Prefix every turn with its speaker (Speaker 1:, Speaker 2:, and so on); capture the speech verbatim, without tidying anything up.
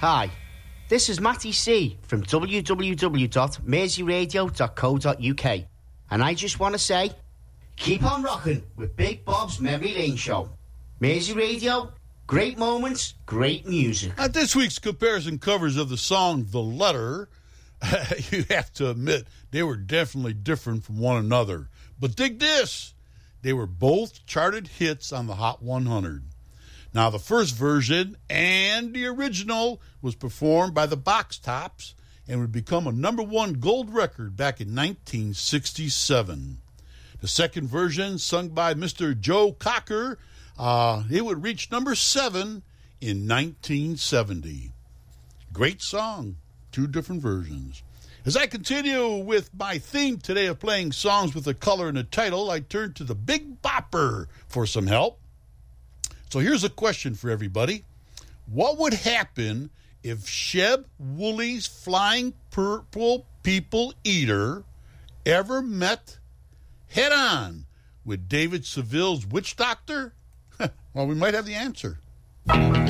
Speaker 1: Hi, this is Matty C from w w w dot mersey radio dot co dot u k, and I just want to say, keep on rocking with Big Bob's Memory Lane Show. Mersey Radio, great moments, great music.
Speaker 2: At this week's comparison covers of the song The Letter, you have to admit they were definitely different from one another. But dig this, they were both charted hits on the Hot one hundred. Now, the first version and the original was performed by the Box Tops and would become a number one gold record back in nineteen sixty-seven. The second version, sung by Mister Joe Cocker, uh, it would reach number seven in nineteen seventy. Great song, two different versions. As I continue with my theme today of playing songs with a color and a title, I turn to the Big Bopper for some help. So here's a question for everybody. What would happen if Sheb Wooley's Flying Purple People Eater ever met head-on with David Seville's Witch Doctor? Well, we might have the answer.